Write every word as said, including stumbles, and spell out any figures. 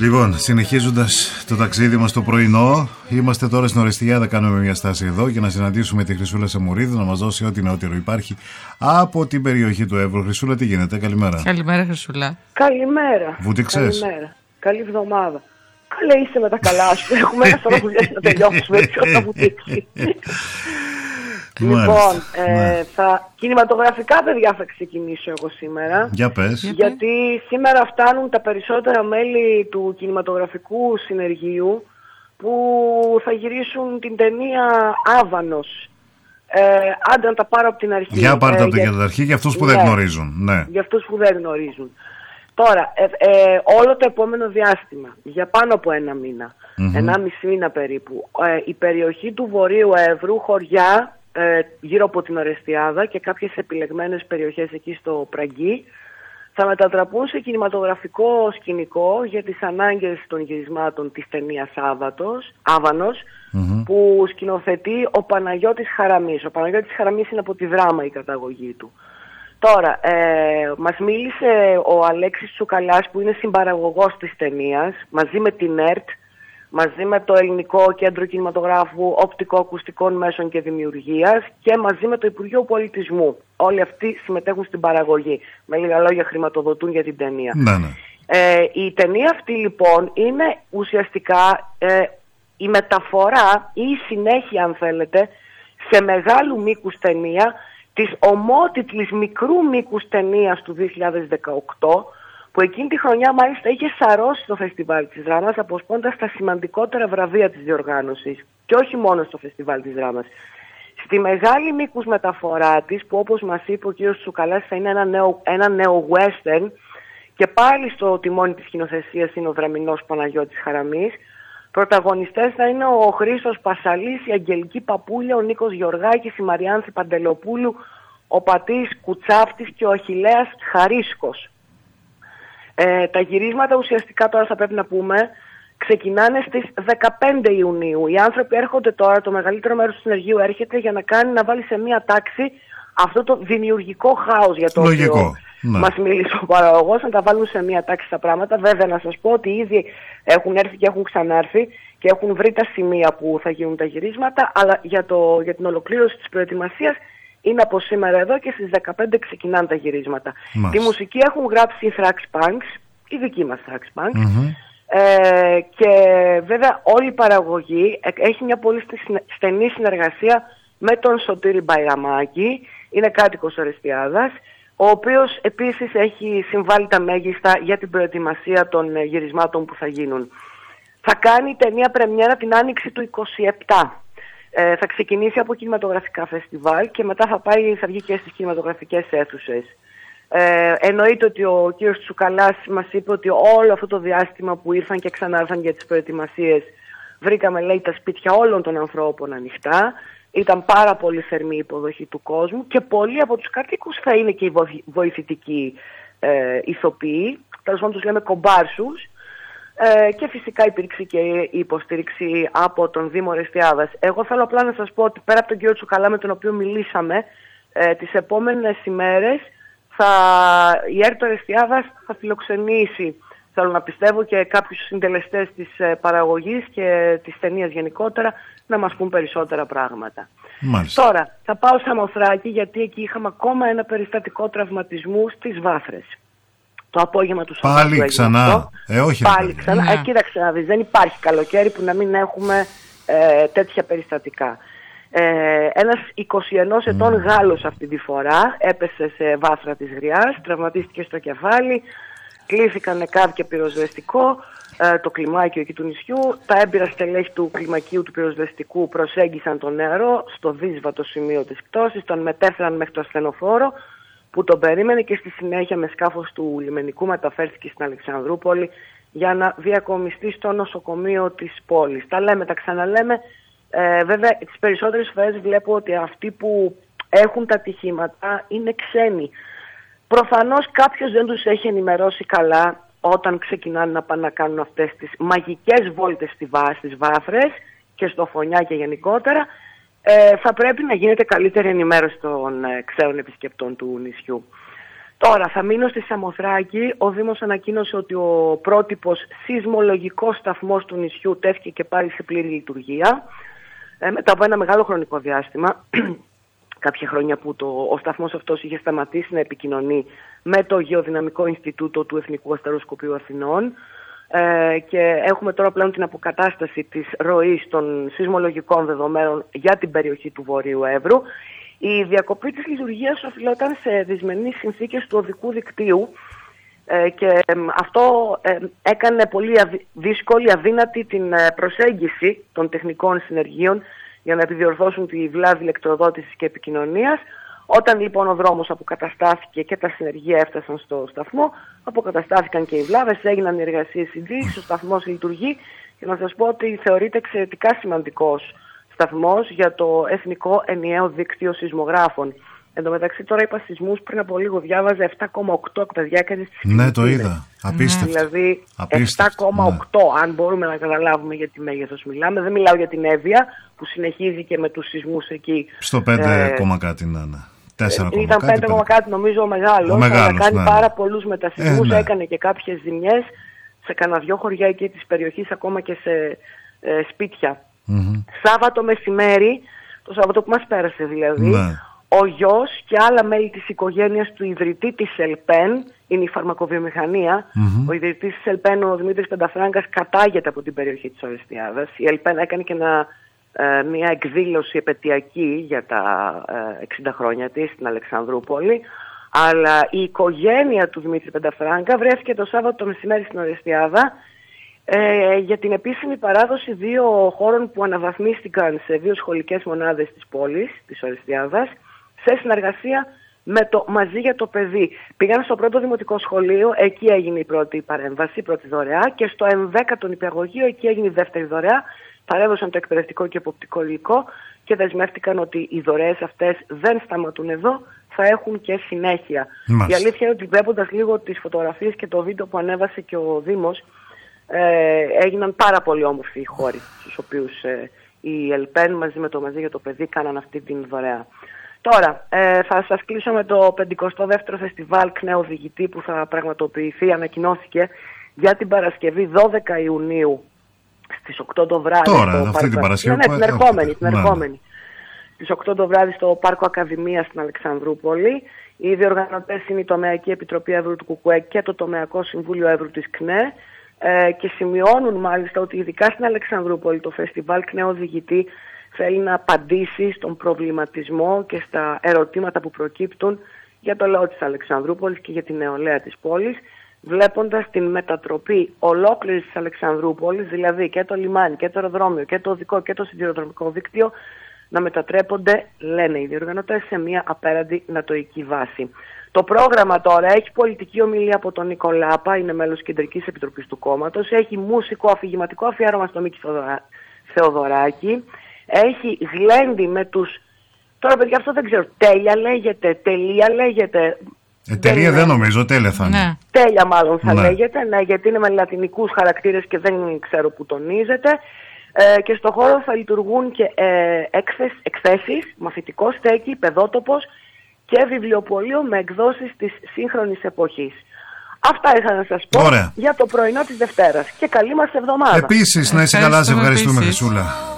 Λοιπόν, συνεχίζοντας το ταξίδι μας το πρωινό, είμαστε τώρα στην Ορεστιάδα, κάνουμε μια στάση εδώ για να συναντήσουμε τη Χρυσούλα Σαμουρίδη να μας δώσει ό,τι νεότερο υπάρχει από την περιοχή του Εύρου. Χρυσούλα, τι γίνεται, καλημέρα. Καλημέρα, Χρυσούλα. Καλημέρα. Βούτυξες. Καλημέρα. Καλή εβδομάδα. Καλέ, είσαι με τα καλά σου. Έχουμε ένα σωρό δουλειές να τελειώσουμε, έτσι όταν βουτήξει. Λοιπόν, ε, θα, κινηματογραφικά, παιδιά, θα ξεκινήσω εγώ σήμερα. Για πες. Γιατί σήμερα φτάνουν τα περισσότερα μέλη του κινηματογραφικού συνεργείου που θα γυρίσουν την ταινία Άβανος. Ε, άντε να τα πάρω από την αρχή. Για πάρτε ε, από την για... αρχή για αυτούς που ναι, δεν γνωρίζουν. Ναι. Για αυτούς που δεν γνωρίζουν. Τώρα, ε, ε, όλο το επόμενο διάστημα, για πάνω από ένα μήνα, mm-hmm. ένα μισή μήνα περίπου, ε, η περιοχή του Βορείου Εύρου, χωριά ε, γύρω από την Ορεστιάδα και κάποιες επιλεγμένες περιοχές εκεί στο Πραγκί, θα μετατραπούν σε κινηματογραφικό σκηνικό για τις ανάγκες των γυρισμάτων της ταινίας Άβατος, Άβανος, mm-hmm. που σκηνοθετεί ο Παναγιώτης Χαραμής. Ο Παναγιώτης Χαραμής είναι από τη Δράμα η καταγωγή του. Τώρα, ε, μας μίλησε ο Αλέξης Τσουκαλάς, που είναι συμπαραγωγός της ταινίας, μαζί με την ΕΡΤ, μαζί με το Ελληνικό Κέντρο Κινηματογράφου Οπτικοακουστικών Μέσων και Δημιουργίας και μαζί με το Υπουργείο Πολιτισμού. Όλοι αυτοί συμμετέχουν στην παραγωγή. Με λίγα λόγια, χρηματοδοτούν για την ταινία. Ναι, ναι. Ε, η ταινία αυτή λοιπόν είναι ουσιαστικά ε, η μεταφορά ή η συνέχεια, αν θέλετε, σε μεγάλου μήκους ταινία της ομότιτλης μικρού μήκους ταινίας του δύο χιλιάδες δεκαοκτώ, που εκείνη τη χρονιά μάλιστα είχε σαρώσει το φεστιβάλ της Δράμας, αποσπώντας τα σημαντικότερα βραβεία της διοργάνωσης και όχι μόνο στο φεστιβάλ της Δράμας. Στη μεγάλη μήκους μεταφορά της, που όπως μας είπε ο κ. Τσουκαλάς θα είναι ένα νέο, ένα νέο western, και πάλι στο τιμόνι της σκηνοθεσίας είναι ο δραμηνός Παναγιώτης Χαραμής, πρωταγωνιστές θα είναι ο Χρήστος Πασαλής, η Αγγελική Παπούλια, ο Νίκος Γεωργάκης, η Μαριάνθη Παντελοπούλου, ο Πατής Κουτσάφτης και ο Αχιλλέας Χαρίσκος. Ε, τα γυρίσματα ουσιαστικά, τώρα θα πρέπει να πούμε, ξεκινάνε στις δεκαπέντε Ιουνίου. Οι άνθρωποι έρχονται τώρα, το μεγαλύτερο μέρος του συνεργείου έρχεται για να κάνει, να βάλει σε μία τάξη αυτό το δημιουργικό χάος για το Λογικό. οποίο Ναι. μας μίλησε ο παραγωγός, να τα βάλουν σε μία τάξη τα πράγματα. Βέβαια, να σας πω ότι ήδη έχουν έρθει και έχουν ξανάρθει και έχουν βρει τα σημεία που θα γίνουν τα γυρίσματα, αλλά για, το, για την ολοκλήρωση της προετοιμασίας είναι από σήμερα εδώ και στις δεκαπέντε ξεκινάνε τα γυρίσματα. Μάλιστα. Τη μουσική έχουν γράψει οι Thrax Punks, η δική μας Thrax Punks. Mm-hmm. Ε, και βέβαια όλη η παραγωγή έχει μια πολύ στενή συνεργασία με τον Σωτήρη Μπαϊραμάκη, είναι κάτοικος Ορεστιάδας, ο οποίος επίσης έχει συμβάλει τα μέγιστα για την προετοιμασία των γυρισμάτων που θα γίνουν. Θα κάνει η ταινία πρεμιέρα την άνοιξη του είκοσι επτά. Ε, θα ξεκινήσει από κινηματογραφικά φεστιβάλ και μετά θα πάει, θα βγει και στις κινηματογραφικές αίθουσες. Ε, εννοείται ότι ο κύριος Τσουκαλάς μας είπε ότι όλο αυτό το διάστημα που ήρθαν και ξανάρθαν για τις προετοιμασίες, βρήκαμε, λέει, τα σπίτια όλων των ανθρώπων ανοιχτά. Ήταν πάρα πολύ θερμή η υποδοχή του κόσμου και πολλοί από τους κατοίκους θα είναι και οι βοηθητικοί ε, ηθοποιοί, τέλος πάντων τους λέμε κομπάρσους, ε, και φυσικά υπήρξε και η υποστήριξη από τον Δήμο Ορεστιάδας. Εγώ θέλω απλά να σας πω ότι πέρα από τον κύριο Τσουκαλά, με τον οποίο μιλήσαμε, ε, τις επόμενες ημέρες θα, η ΕΡΤ Ορεστιάδας θα φιλοξενήσει, θέλω να πιστεύω, και κάποιους συντελεστές της ε, παραγωγής και της ταινίας γενικότερα, να μας πούν περισσότερα πράγματα. Μάλιστα. Τώρα θα πάω στα Μοθράκη, γιατί εκεί είχαμε ακόμα ένα περιστατικό τραυματισμού στις Βάφρες. Το απόγευμα του Σαββάτου. Πάλι ξανά. Ε, όχι. Πάλι ξανά. Ναι. Ε, κοίταξε να δεις, δεν υπάρχει καλοκαίρι που να μην έχουμε ε, τέτοια περιστατικά. Ε, ένας είκοσι ενός ετών mm. Γάλλος αυτή τη φορά έπεσε σε βάθρα της Γριάς, τραυματίστηκε στο κεφάλι, κλήθηκαν νεκάβ και πυροσβεστικό, ε, το κλιμάκιο εκεί του νησιού. Τα έμπειρα στελέχη του κλιμακίου του πυροσβεστικού προσέγγισαν τον νεαρό στο δύσβατο σημείο της πτώσης, τον μετέφεραν μέχρι το ασθενοφόρο που τον περίμενε και στη συνέχεια με σκάφος του λιμενικού μεταφέρθηκε στην Αλεξανδρούπολη για να διακομιστεί στο νοσοκομείο της πόλης. Τα λέμε, τα ξαναλέμε. Ε, βέβαια, τις περισσότερες φορές βλέπω ότι αυτοί που έχουν τα ατυχήματα είναι ξένοι. Προφανώς κάποιος δεν τους έχει ενημερώσει καλά όταν ξεκινάνε να πάνε να κάνουν αυτές τις μαγικές βόλτες στις Βάφρες και στο Φωνιά και γενικότερα. Ε, θα πρέπει να γίνεται καλύτερη ενημέρωση των ε, ξένων επισκεπτών του νησιού. Τώρα θα μείνω στη Σαμοθράκη. Ο Δήμος ανακοίνωσε ότι ο πρότυπος σεισμολογικός σταθμός του νησιού τέθηκε και πάλι σε πλήρη λειτουργία ε, μετά από ένα μεγάλο χρονικό διάστημα. Κάποια χρόνια που το, ο σταθμός αυτός είχε σταματήσει να επικοινωνεί με το Γεωδυναμικό Ινστιτούτο του Εθνικού Αστεροσκοπείου Αθηνών ε, και έχουμε τώρα πλέον την αποκατάσταση της ροής των σεισμολογικών δεδομένων για την περιοχή του Βορείου Εύρου. Η διακοπή της λειτουργίας οφειλόταν σε δυσμενείς συνθήκες του οδικού δικτύου ε, και ε, αυτό ε, έκανε πολύ αδυ, δύσκολη, αδύνατη την ε, προσέγγιση των τεχνικών συνεργείων για να επιδιορθώσουν τη βλάβη ηλεκτροδότησης και επικοινωνίας. Όταν λοιπόν ο δρόμος αποκαταστάθηκε και τα συνεργεία έφτασαν στο σταθμό, αποκαταστάθηκαν και οι βλάβες, έγιναν οι εργασίες συντήρησης, ο σταθμός λειτουργεί και να σας πω ότι θεωρείται εξαιρετικά σημαντικός σταθμός για το Εθνικό Ενιαίο Δίκτυο Σεισμογράφων. Εν τω μεταξύ τώρα είπα σεισμούς, πριν από λίγο διάβαζα επτά κόμμα οκτώ από τα διάκριση στις Φιλιππίνες. Ναι, το είδα. Απίστευτο. Δηλαδή Απίστευτο. επτά κόμμα οκτώ, ναι. Αν μπορούμε να καταλάβουμε για τι μέγεθος μιλάμε. Δεν μιλάω για την Εύβοια που συνεχίζει και με τους σεισμούς εκεί. Στο πέντε ε, κάτι να είναι. τέσσερα, ήταν πέντε κόμμα κάτι νομίζω ο μεγάλος. Ο μεγάλος αλλά κάνει ναι. πάρα πολλούς μετασεισμούς. Ε, ναι. Έκανε και κάποιες ζημιές σε κανένα δυο χωριά εκεί της περιοχής, ακόμα και σε ε, σπίτια. Mm-hmm. Σάββατο μεσημέρι, το Σάββατο που μας πέρασε δηλαδή, ναι. ο γιος και άλλα μέλη της οικογένειας του ιδρυτή της ΕΛΠΕΝ, είναι η φαρμακοβιομηχανία, mm-hmm. ο ιδρυτής της ΕΛΠΕΝ, ο Δημήτρης Πενταφράγκας, κατάγεται από την περιοχή της Ορεστιάδας. Η ΕΛΠΕΝ έκανε και ένα, ε, μια εκδήλωση επετειακή για τα ε, εξήντα χρόνια της στην Αλεξανδρούπολη, αλλά η οικογένεια του Δημήτρη Πενταφράγκα βρέθηκε το Σάββατο το μεσημέρι στην Ορεστιάδα Ε, για την επίσημη παράδοση δύο χώρων που αναβαθμίστηκαν σε δύο σχολικές μονάδες της πόλης, της Ορεστιάδας, σε συνεργασία με το Μαζί για το Παιδί. Πήγαν στο πρώτο δημοτικό σχολείο, εκεί έγινε η πρώτη παρέμβαση, η πρώτη δωρεά, και στο ενδέκατο νηπιαγωγείο, εκεί έγινε η δεύτερη δωρεά. Παρέδωσαν το εκπαιδευτικό και εποπτικό υλικό και δεσμεύτηκαν ότι οι δωρεές αυτές δεν σταματούν εδώ, θα έχουν και συνέχεια. Μάλιστα. Η αλήθεια είναι ότι βλέποντας λίγο τις φωτογραφίες και το βίντεο που ανέβασε και ο Δήμος, Ε, έγιναν πάρα πολύ όμορφοι οι χώροι στους οποίους ε, η ΕΛΠΕΝ μαζί με το Μαζί για το Παιδί κάναν αυτή την δωρεά. Τώρα, ε, θα σας κλείσω με το πενηκοστό δεύτερο φεστιβάλ ΚΝΕ Οδηγητή που θα πραγματοποιηθεί, ανακοινώθηκε για την Παρασκευή δώδεκα Ιουνίου στις οκτώ το βράδυ. Τώρα, στο αυτή Πάρκο... την Παρασκευή. Ναι, την ερχόμενη, την ναι. ερχόμενη. Στις οκτώ το βράδυ στο Πάρκο Ακαδημίας στην Αλεξανδρούπολη. Οι διοργανωτές είναι η Τομεακή Επιτροπή Εύρου του ΚΚΕ και το Τομεακό Συμβούλιο Εύρου της ΚΝΕ. Ε, και σημειώνουν μάλιστα ότι ειδικά στην Αλεξανδρούπολη το φεστιβάλ ΚΝΕ Οδηγητή θέλει να απαντήσει στον προβληματισμό και στα ερωτήματα που προκύπτουν για το λαό της Αλεξανδρούπολης και για την νεολαία της πόλης, βλέποντας την μετατροπή ολόκληρης της Αλεξανδρούπολης, δηλαδή και το λιμάνι και το αεροδρόμιο και το οδικό και το σιδηροδρομικό δίκτυο, να μετατρέπονται, λένε οι διοργανωτές, σε μια απέραντη νατοϊκή βάση. Το πρόγραμμα τώρα έχει πολιτική ομιλία από τον Νίκο Λάπα, είναι μέλος της Κεντρικής Επιτροπής του κόμματος, έχει μουσικό αφηγηματικό αφιέρωμα στο Μίκη Θεοδωράκη, έχει γλέντι με τους... Τώρα παιδιά αυτό δεν ξέρω, τέλεια λέγεται, τελεία λέγεται... Ε, τελεία δεν, δεν νομίζω, τέλεια θα είναι. Ναι. Τέλεια μάλλον θα ναι. λέγεται, ναι, γιατί είναι με λατινικούς χαρακτήρες και δεν ξέρω που τονίζεται. Ε, και στο χώρο θα λειτουργούν και ε, εκθέσεις, εκθέσεις, μαθητικό στέκι, παιδότοπος και βιβλιοπωλείο με εκδόσεις της σύγχρονης εποχής. Αυτά είχα να σας πω. Ωραία. Για το πρωινό της Δευτέρας. Και καλή μας εβδομάδα. Επίσης, να είσαι καλά, σε ευχαριστούμε Χρυσούλα.